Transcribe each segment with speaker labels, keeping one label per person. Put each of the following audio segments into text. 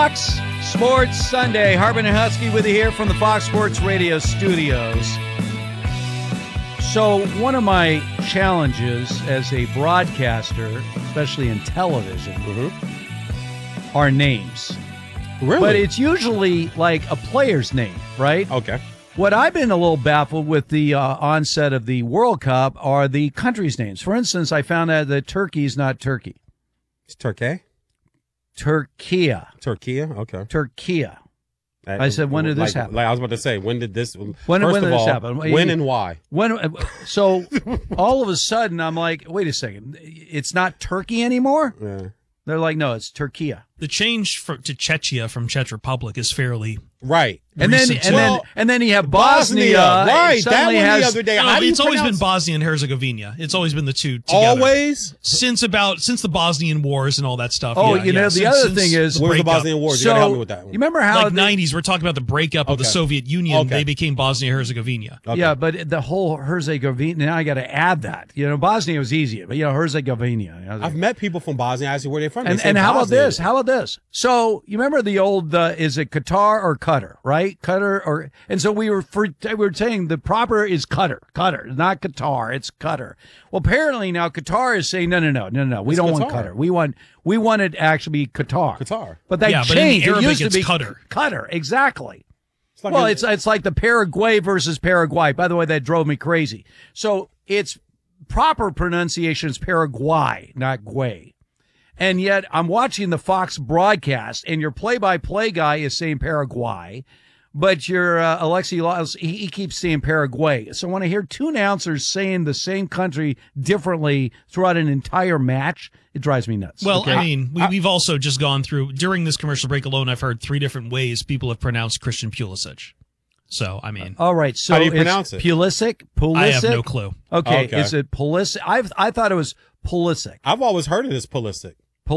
Speaker 1: Fox Sports Sunday. Harbin and Husky with you here from the Fox Sports Radio studios. So one of my challenges as a broadcaster, especially in television, are names.
Speaker 2: Really?
Speaker 1: But it's usually like a player's name, right?
Speaker 2: Okay.
Speaker 1: What I've been a little baffled with the onset of the World Cup are the countries' names. For instance, I found out that Turkey is not Turkey.
Speaker 2: It's Turkey?
Speaker 1: Turkia.
Speaker 2: Okay.
Speaker 1: Turkia. I said, when did this happen?
Speaker 2: Like I was about to say, when did this?
Speaker 1: When
Speaker 2: first
Speaker 1: did
Speaker 2: of
Speaker 1: this
Speaker 2: all,
Speaker 1: happen?
Speaker 2: When and why?
Speaker 1: So all of a sudden, I'm like, wait a second, it's not Turkey anymore?
Speaker 2: Yeah.
Speaker 1: They're like, no, it's Turkia.
Speaker 3: The change to Czechia from Czech Republic is fairly
Speaker 2: right.
Speaker 1: And then you have Bosnia.
Speaker 2: Right. That one
Speaker 1: has,
Speaker 2: the other day.
Speaker 3: No, it's always been Bosnia and Herzegovina. It's always been the two together.
Speaker 2: Always?
Speaker 3: Since the Bosnian Wars and all that stuff.
Speaker 1: Oh,
Speaker 3: yeah,
Speaker 1: the other thing is,
Speaker 2: where's the Bosnian Wars? You gotta help me with that one.
Speaker 1: You remember how
Speaker 3: like 90s, we're talking about the breakup of the Soviet Union. They became Bosnia Herzegovina.
Speaker 2: Okay.
Speaker 1: Yeah, but the whole Herzegovina, now I got to add that. Bosnia was easier, but Herzegovina.
Speaker 2: I've met people from Bosnia. I asked where they're from.
Speaker 1: And how about this? How about this? So you remember the old, is it Qatar or Qatar, right? Qatar and so we were saying the proper is Qatar, not Qatar. It's Qatar. Well, apparently now Qatar is saying no. We don't want Qatar. We want it to actually be Qatar. But they changed.
Speaker 3: But in Arabic,
Speaker 1: it used to be
Speaker 3: Qatar.
Speaker 1: Qatar, exactly.
Speaker 2: It's
Speaker 1: It's like the Paraguay versus Paraguay. By the way, that drove me crazy. So its proper pronunciation is Paraguay, not Guay. And yet I'm watching the Fox broadcast, and your play-by-play guy is saying Paraguay, but your Alexi Lalas, he keeps saying Paraguay. So when I hear two announcers saying the same country differently throughout an entire match, it drives me nuts.
Speaker 3: Well, okay? I mean, we've also just gone through, during this commercial break alone, I've heard 3 different ways people have pronounced Christian Pulisic. So, I mean.
Speaker 1: All right. So
Speaker 2: how do you pronounce it?
Speaker 1: Pulisic?
Speaker 3: I have no clue.
Speaker 1: Okay. Is it Pulisic? I thought it was Pulisic.
Speaker 2: I've always heard it as Pulisic.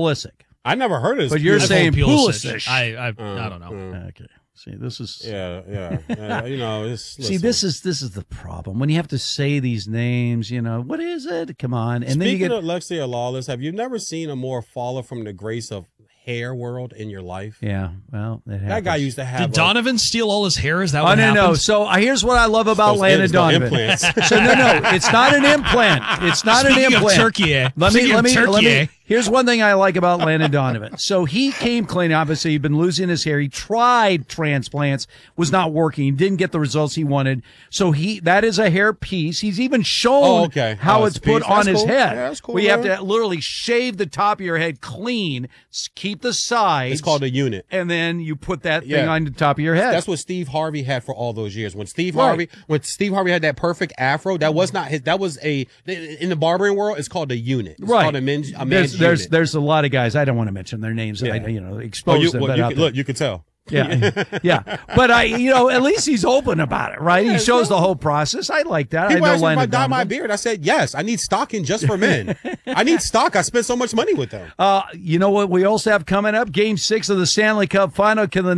Speaker 1: I
Speaker 2: never heard it as
Speaker 1: But you're saying Pulisic.
Speaker 3: I don't know.
Speaker 1: Okay. See, this is
Speaker 2: See,
Speaker 1: this is the problem when you have to say these names. What is it? Come on, and
Speaker 2: Speaking
Speaker 1: then you get
Speaker 2: of Alexia Lawless, have you never seen a more faller from the grace of hair world in your life?
Speaker 1: Yeah, well, it happens.
Speaker 2: That guy used to have.
Speaker 3: Did Donovan steal all his hair? Is that what happened?
Speaker 1: No. So here's what I love about Landon Donovan. So no, it's not an implant. It's not an implant.
Speaker 3: Of Turkey.
Speaker 1: Let me. Here's one thing I like about Landon Donovan. So he came clean. Obviously, he'd been losing his hair. He tried transplants, was not working. He didn't get the results he wanted. So that is a hair piece. He's even shown how it's put on his head.
Speaker 2: Yeah, that's cool.
Speaker 1: Where you have to literally shave the top of your head clean, keep the sides.
Speaker 2: It's called a unit.
Speaker 1: And then you put that thing on the top of your head.
Speaker 2: That's what Steve Harvey had for all those years. When Steve Harvey had that perfect afro, that was not his. That was in the barbering world. It's called a unit. It's called a men's unit.
Speaker 1: There's a lot of guys. I don't want to mention their names.
Speaker 2: Yeah.
Speaker 1: Expose them.
Speaker 2: Look, you can tell.
Speaker 1: Yeah. But at least he's open about it, right? He shows the whole process. I like that.
Speaker 2: People asked me if I
Speaker 1: Landon
Speaker 2: dye my
Speaker 1: Donovan.
Speaker 2: beard. I said yes. I need stocking just for men. I need stock. I spent so much money with them.
Speaker 1: You know what we also have coming up? Game 6 of the Stanley Cup Final. Can the